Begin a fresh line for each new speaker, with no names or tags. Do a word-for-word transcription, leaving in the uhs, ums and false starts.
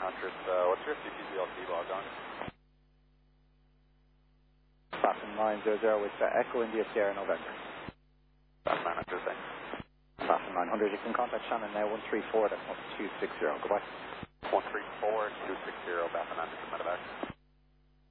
Huntress, uh, what's your C P Z L C log on?
Baffin nine zero zero with uh, Echo India Sierra November.
Baffin nine hundred, thanks.
Baffin nine hundred, you can contact Shannon now, one three four, that's one two six zero, goodbye.
one three four two six zero, Baffin nine hundred, medevac.